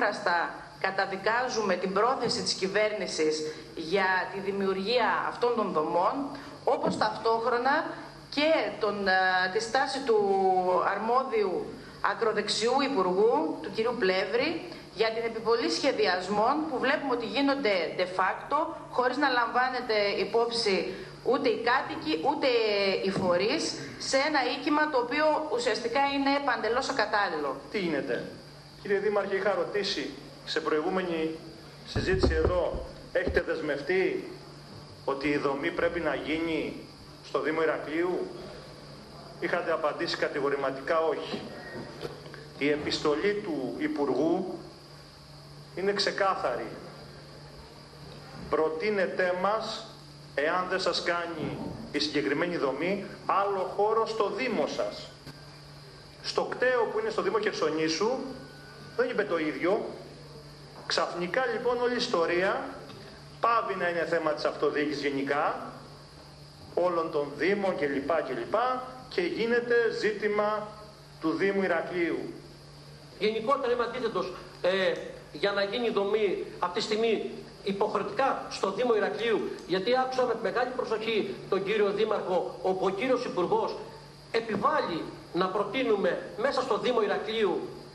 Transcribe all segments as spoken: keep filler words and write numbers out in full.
ανεπίφραστα καταδικάζουμε την πρόθεση της κυβέρνησης για τη δημιουργία αυτών των δομών, όπως ταυτόχρονα και τον, τη στάση του αρμόδιου ακροδεξιού υπουργού, του κυρίου Πλεύρη, για την επιβολή σχεδιασμών που βλέπουμε ότι γίνονται de facto, χωρίς να λαμβάνεται υπόψη ούτε οι κάτοικοι, ούτε οι φορείς, σε ένα οίκημα το οποίο ουσιαστικά είναι παντελώς ακατάλληλο. Τι γίνεται? Κύριε Δήμαρχε, είχα ρωτήσει σε προηγούμενη συζήτηση εδώ, έχετε δεσμευτεί ότι η δομή πρέπει να γίνει στο Δήμο Ηρακλείου? Είχατε απαντήσει κατηγορηματικά όχι. Η επιστολή του Υπουργού είναι ξεκάθαρη. Προτείνετε μας, εάν δεν σας κάνει η συγκεκριμένη δομή, άλλο χώρο στο Δήμο σας. Στο κτέο που είναι στο Δήμο Χερσονήσου δεν είπε το ίδιο. Ξαφνικά λοιπόν όλη η ιστορία πάβει να είναι θέμα της αυτοδιοίκησης γενικά, όλων των Δήμων κλπ. κλπ. Και γίνεται ζήτημα του Δήμου Ηρακλείου. Γενικότερα είμαι αντίθετος ε, για να γίνει η δομή αυτή τη στιγμή υποχρεωτικά στο Δήμο Ηρακλείου, γιατί άκουσα με μεγάλη προσοχή τον κύριο Δήμαρχο, όπου ο κύριος Υπουργός επιβάλλει να προτείνουμε μέσα στο Δήμο Ηρακλείου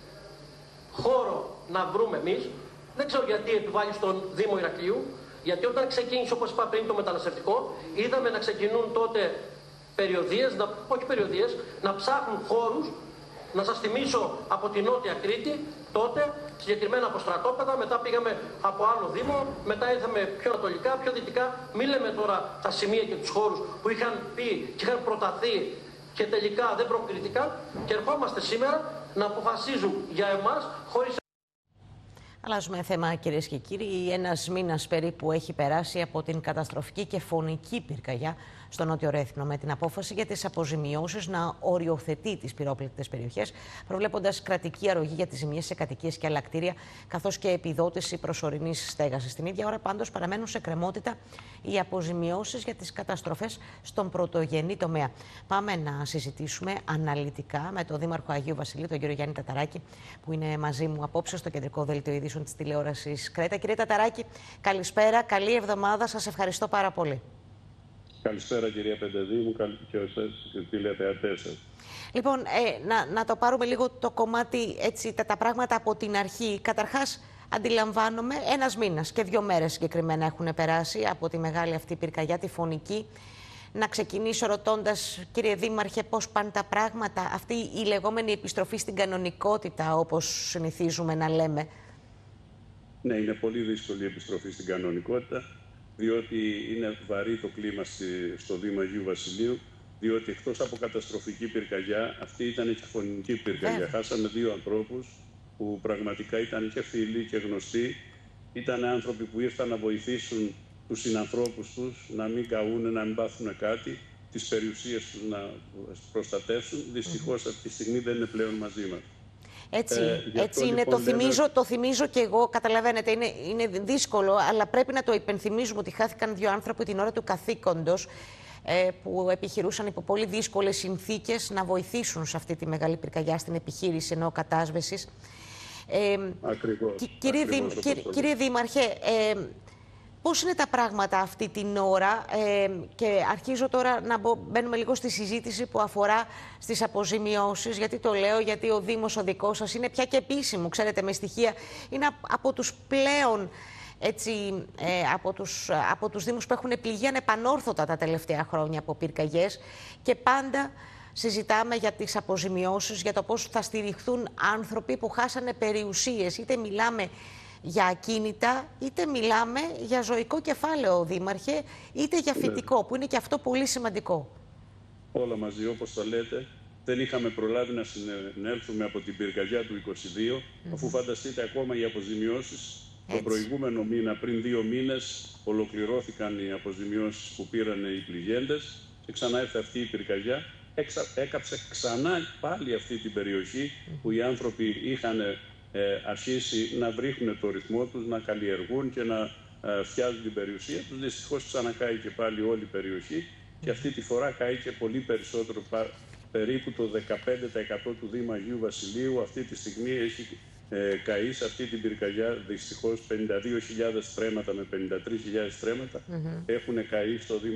χώρο να βρούμε εμείς. Δεν ξέρω γιατί επιβάλλει στον Δήμο Ηρακλείου, γιατί όταν ξεκίνησε, όπως είπα πριν, το μεταναστευτικό, είδαμε να ξεκινούν τότε περιοδίες, να, όχι περιοδίες, να ψάχνουν χώρους. Να σας θυμίσω από την Νότια Κρήτη, τότε συγκεκριμένα από στρατόπεδα, μετά πήγαμε από άλλο Δήμο, μετά ήρθαμε πιο ανατολικά, πιο δυτικά. Μην λέμε τώρα τα σημεία και τους χώρους που είχαν πει και είχαν προταθεί και τελικά δεν προκρίθηκαν, και ερχόμαστε σήμερα να αποφασίζουν για εμάς χωρίς. Αλλάζουμε θέμα, κυρίες και κύριοι. Ένας μήνας περίπου έχει περάσει από την καταστροφική και φωνική πυρκαγιά στο Νότιο Ρέθυμνο, με την απόφαση για τις αποζημιώσεις να οριοθετεί τις πυρόπληκτες περιοχές, προβλέποντας κρατική αρρωγή για τις ζημιές σε κατοικίες και άλλα κτίρια, καθώς και επιδότηση προσωρινής στέγασης. Την ίδια ώρα, πάντως, παραμένουν σε κρεμότητα οι αποζημιώσεις για τις καταστροφές στον πρωτογενή τομέα. Πάμε να συζητήσουμε αναλυτικά με τον Δήμαρχο Αγίου Βασιλείου, τον κύριο Γιάννη Ταταράκη, που είναι μαζί μου απόψε στο κεντρικό δελτίο ειδήσεων της τηλεόρασης Κρέτα. Κύριε Ταταράκη, καλησπέρα, καλή εβδομάδα, σας ευχαριστώ πάρα πολύ. Καλησπέρα, κυρία Πεντεδήμου, και εσάς και τους τηλεθεατές σας. Λοιπόν, ε, να, να το πάρουμε λίγο το κομμάτι, έτσι, τα, τα πράγματα από την αρχή. Καταρχάς, αντιλαμβάνομαι, ένας μήνας και δύο μέρες συγκεκριμένα έχουν περάσει από τη μεγάλη αυτή πυρκαγιά, τη φωνική. Να ξεκινήσω ρωτώντας, κύριε Δήμαρχε, πώς πάνε τα πράγματα, αυτή η λεγόμενη επιστροφή στην κανονικότητα, όπως συνηθίζουμε να λέμε? Ναι, είναι πολύ δύσκολη η επιστροφή στην κανονικότητα, διότι είναι βαρύ το κλίμα στο Δήμο Αγίου Βασιλείου, διότι εκτός από καταστροφική πυρκαγιά, αυτή ήταν και φωνική πυρκαγιά. Yeah. Χάσαμε δύο ανθρώπους που πραγματικά ήταν και φίλοι και γνωστοί. Ήταν άνθρωποι που ήρθαν να βοηθήσουν τους συνανθρώπους τους, να μην καούν, να μην πάθουν κάτι, τις περιουσίες τους να προστατεύσουν. Δυστυχώς mm-hmm. αυτή τη στιγμή δεν είναι πλέον μαζί μας. Έτσι, ε, έτσι είναι, λοιπόν, το, θυμίζω, λέμε... το θυμίζω και εγώ, καταλαβαίνετε, είναι, είναι δύσκολο, αλλά πρέπει να το υπενθυμίζουμε ότι χάθηκαν δύο άνθρωποι την ώρα του καθήκοντος, ε, που επιχειρούσαν υπό πολύ δύσκολες συνθήκες να βοηθήσουν σε αυτή τη μεγάλη πυρκαγιά στην επιχείρηση ενώ κατάσβεσης. Ε, ακριβώς, κύριε, ακριβώς, Δη, κύριε, κύριε Δήμαρχε, ε, πώς είναι τα πράγματα αυτή την ώρα, ε, και αρχίζω τώρα να μπο, μπαίνουμε λίγο στη συζήτηση που αφορά στις αποζημιώσεις. Γιατί το λέω, γιατί ο Δήμος ο δικός σας είναι πια και επίσημο, ξέρετε, με στοιχεία. Είναι από τους πλέον, έτσι, ε, από, τους, από τους Δήμους που έχουν πληγεί ανεπανόρθωτα τα τελευταία χρόνια από πυρκαγιές, και πάντα συζητάμε για τις αποζημιώσεις, για το πώς θα στηριχθούν άνθρωποι που χάσανε περιουσίες. Είτε μιλάμε για ακίνητα, είτε μιλάμε για ζωικό κεφάλαιο, Δήμαρχε, είτε για φυτικό, που είναι και αυτό πολύ σημαντικό. Όλα μαζί, όπως το λέτε. Δεν είχαμε προλάβει να συνέλθουμε από την πυρκαγιά του είκοσι δύο, mm-hmm. αφού φανταστείτε ακόμα οι αποζημιώσεις. Το προηγούμενο μήνα, πριν δύο μήνες, ολοκληρώθηκαν οι αποζημιώσεις που πήραν οι πληγέντες και ξανά ήρθε αυτή η πυρκαγιά. Έξα, έκαψε ξανά πάλι αυτή την περιοχή που οι άνθρωποι είχαν ε, αρχίσει να βρίσκουν το ρυθμό τους, να καλλιεργούν και να ε, φτιάζουν την περιουσία τους. Δυστυχώς ξανακάει και πάλι όλη η περιοχή και αυτή τη φορά κάει και πολύ περισσότερο, περίπου το δεκαπέντε τοις εκατό του Δήμου Αγίου Βασιλείου αυτή τη στιγμή έχει ε, καεί σε αυτή την πυρκαγιά. Δυστυχώς πενήντα δύο χιλιάδες στρέμματα με πενήντα τρεις χιλιάδες στρέμματα mm-hmm. έχουν καεί στο Δήμο